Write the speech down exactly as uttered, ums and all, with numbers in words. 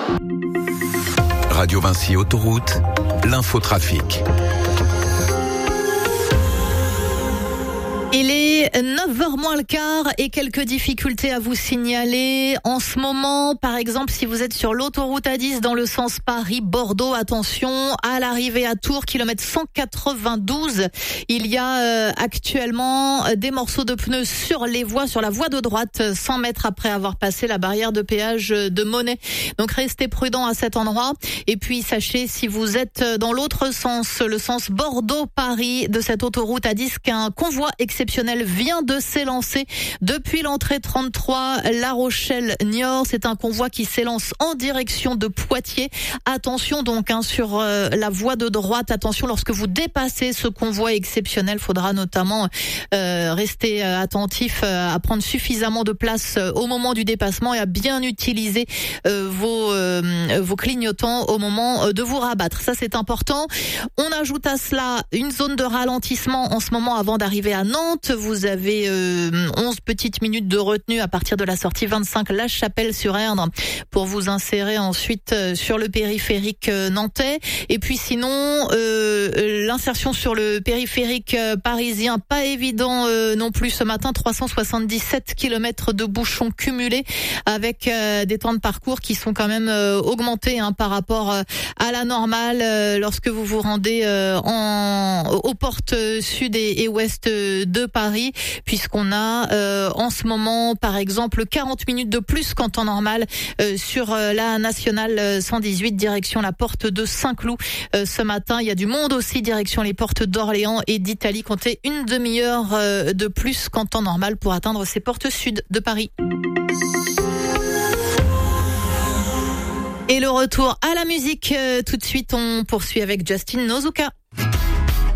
Radio Vinci Autoroute, l'infotrafic. Il est neuf heures moins le quart et quelques difficultés à vous signaler en ce moment. Par exemple, si vous êtes sur l'autoroute A dix dans le sens Paris-Bordeaux, attention, à l'arrivée à Tours, kilomètre cent quatre-vingt-douze, il y a euh, actuellement des morceaux de pneus sur les voies, sur la voie de droite, cent mètres après avoir passé la barrière de péage de Monnet. Donc restez prudents à cet endroit. Et puis sachez, si vous êtes dans l'autre sens, le sens Bordeaux-Paris de cette autoroute A dix, qu'un convoi exceptionnel vient de s'élancer depuis l'entrée trente-trois La Rochelle-Niort. C'est un convoi qui s'élance en direction de Poitiers. Attention donc hein, sur euh, la voie de droite. Attention lorsque vous dépassez ce convoi exceptionnel. Faudra notamment euh, rester euh, attentif euh, à prendre suffisamment de place euh, au moment du dépassement et à bien utiliser euh, vos euh, vos clignotants au moment euh, de vous rabattre. Ça c'est important. On ajoute à cela une zone de ralentissement en ce moment avant d'arriver à Nantes. Vous avez euh, onze petites minutes de retenue à partir de la sortie vingt-cinq La Chapelle-sur-Erdre pour vous insérer ensuite euh, sur le périphérique euh, nantais. Et puis sinon, euh, l'insertion sur le périphérique euh, parisien, pas évident euh, non plus ce matin. trois cent soixante-dix-sept kilomètres de bouchons cumulés avec euh, des temps de parcours qui sont quand même euh, augmentés hein, par rapport euh, à la normale euh, lorsque vous vous rendez euh, en, aux portes sud et, et ouest de Paris, puisqu'on a euh, en ce moment par exemple quarante minutes de plus qu'en temps normal euh, sur euh, la nationale cent dix-huit direction la porte de Saint-Cloud. Euh, ce matin, il y a du monde aussi direction les portes d'Orléans et d'Italie. Comptez une demi-heure euh, de plus qu'en temps normal pour atteindre ces portes sud de Paris. Et le retour à la musique, euh, tout de suite on poursuit avec Justin Nozuka.